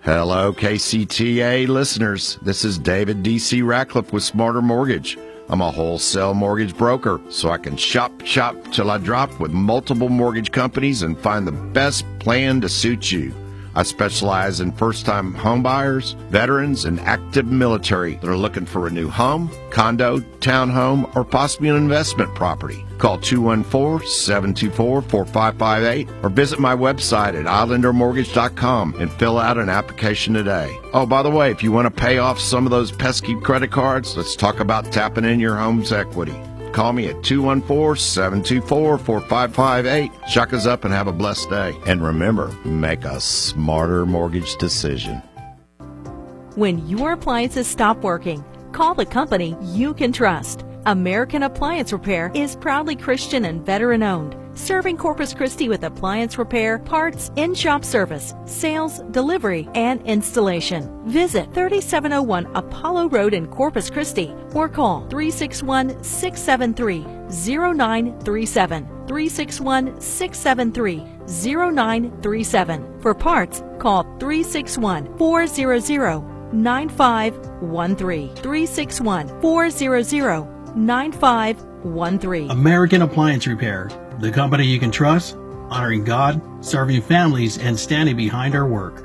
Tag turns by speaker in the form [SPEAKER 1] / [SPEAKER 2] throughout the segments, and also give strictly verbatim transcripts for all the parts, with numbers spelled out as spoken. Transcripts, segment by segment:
[SPEAKER 1] Hello, K C T A listeners. This is David D C. Ratcliffe with Smarter Mortgage. I'm a wholesale mortgage broker, so I can shop, shop till I drop with multiple mortgage companies and find the best plan to suit you. I specialize in first-time home buyers, veterans, and active military that are looking for a new home, condo, townhome, or possibly an investment property. Call two one four, seven two four, four five five eight or visit my website at islander mortgage dot com and fill out an application today. Oh, by the way, if you want to pay off some of those pesky credit cards, let's talk about tapping in your home's equity. Call me at two one four, seven two four, four five five eight. Chuck us up and have a blessed day. And remember, make a smarter mortgage decision.
[SPEAKER 2] When your appliances stop working, call the company you can trust. American Appliance Repair is proudly Christian and veteran-owned, serving Corpus Christi with appliance repair, parts, in-shop service, sales, delivery, and installation. Visit thirty-seven oh one Apollo Road in Corpus Christi or call three six one, six seven three, zero nine three seven, three six one, six seven three, zero nine three seven. For parts, call three six one, four zero zero, nine five one three, three six one, four zero zero, nine five one three.
[SPEAKER 3] American Appliance Repair, the company you can trust, honoring God, serving families, and standing behind our work.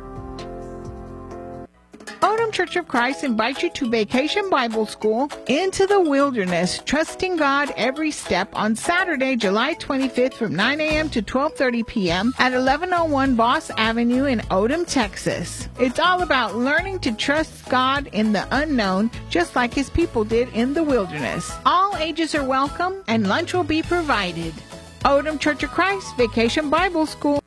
[SPEAKER 4] Odom Church of Christ invites you to Vacation Bible School into the wilderness, trusting God every step on Saturday, July twenty-fifth from nine a.m. to twelve thirty p.m. at eleven oh one Voss Avenue in Odom, Texas. It's all about learning to trust God in the unknown, just like his people did in the wilderness. All ages are welcome and lunch will be provided. Odom Church of Christ Vacation Bible School.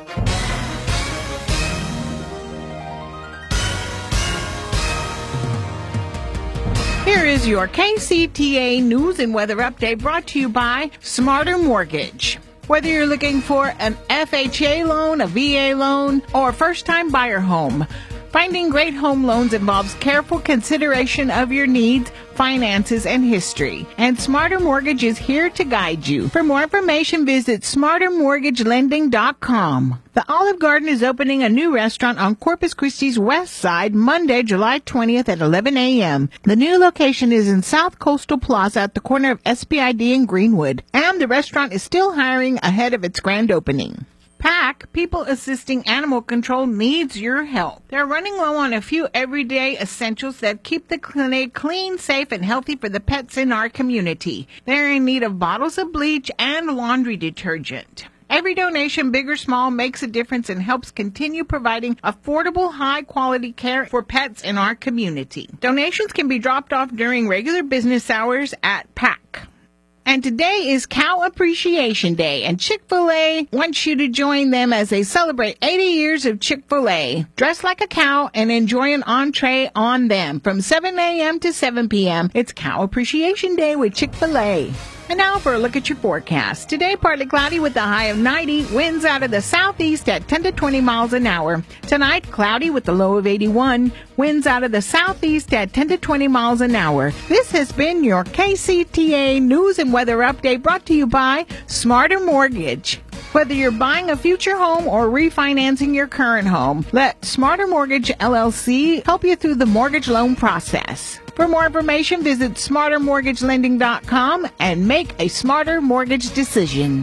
[SPEAKER 4] Here is your K C T A news and weather update brought to you by Smarter Mortgage. Whether you're looking for an F H A loan, a V A loan, or a first-time buyer home, finding great home loans involves careful consideration of your needs, finances, and history. And Smarter Mortgage is here to guide you. For more information, visit smarter mortgage lending dot com. The Olive Garden is opening a new restaurant on Corpus Christi's west side Monday, July twentieth at eleven a.m. The new location is in South Coastal Plaza at the corner of S P I D and Greenwood, and the restaurant is still hiring ahead of its grand opening. PAC, People Assisting Animal Control, needs your help. They're running low on a few everyday essentials that keep the clinic clean, safe, and healthy for the pets in our community. They're in need of bottles of bleach and laundry detergent. Every donation, big or small, makes a difference and helps continue providing affordable, high-quality care for pets in our community. Donations can be dropped off during regular business hours at PAC. And today is Cow Appreciation Day, and Chick-fil-A wants you to join them as they celebrate eighty years of Chick-fil-A. Dress like a cow and enjoy an entree on them. From seven a.m. to seven p.m., it's Cow Appreciation Day with Chick-fil-A. And now for a look at your forecast. Today, partly cloudy with a high of ninety, winds out of the southeast at ten to twenty miles an hour. Tonight, cloudy with a low of eighty-one, winds out of the southeast at ten to twenty miles an hour. This has been your K C T A News and Weather Update brought to you by Smarter Mortgage. Whether you're buying a future home or refinancing your current home, let Smarter Mortgage L L C help you through the mortgage loan process. For more information, visit smarter mortgage lending dot com and make a smarter mortgage decision.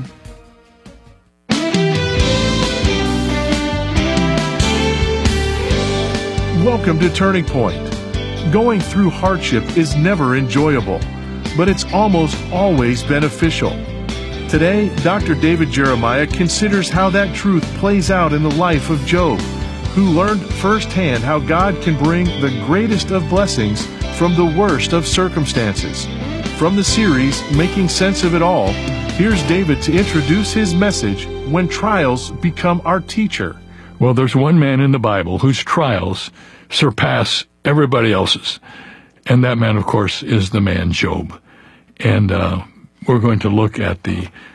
[SPEAKER 5] Welcome to Turning Point. Going through hardship is never enjoyable, but it's almost always beneficial. Today, Doctor David Jeremiah considers how that truth plays out in the life of Job, who learned firsthand how God can bring the greatest of blessings from the worst of circumstances. From the series, Making Sense of It All, here's David to introduce his message, When Trials Become Our Teacher.
[SPEAKER 6] Well, there's one man in the Bible whose trials surpass everybody else's. And that man, of course, is the man Job. And uh, we're going to look at the